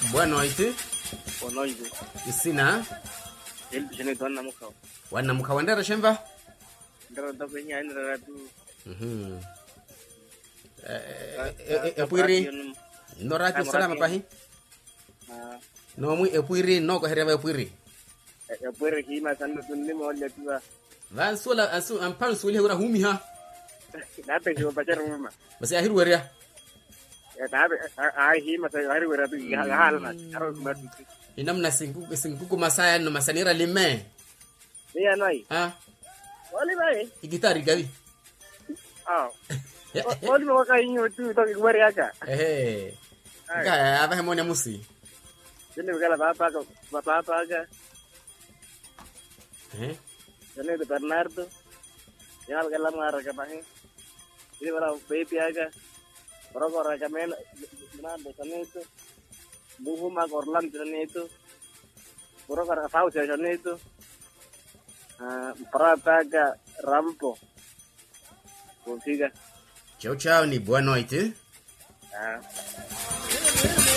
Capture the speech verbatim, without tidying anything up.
Boa noite. Boa noite. Isina. Ele chama de Ana Mucau. Wana mkawandera shemba? Ndara da kwenye ndara tu. Mhm. Eh epuiri. No radio salama pahi. Ah. No mu epuiri no ko hereba epuiri. Epuiri hima sanu tunni mo le tuwa. Van sola asu ampan suli hura humi ha. Na pe jo bajar ruma. Basi ahiru weria. Ya ta ai hima sai ahiru weria tu ga halna. Aro matu. Inamna sinku sinku masaya no masanira lime. Iya nai. Ah. Wali bai. Igitari gawi. Ah. Wali mo ka inyo tu to igwari aka. Eh. Ka aba hemonia musi. Dene gala bapa ka bapa ka. Eh. Dene de Bernardo. Ya gala mara ka pahi. Ini bara baby aga. Bara bara ka men na de kaneto. Buhu ma korlan kaneto. Bara bara fau se kaneto. Ah, Prataga Rampo. Consiga. Ciao ciao ni boa noite. Ah.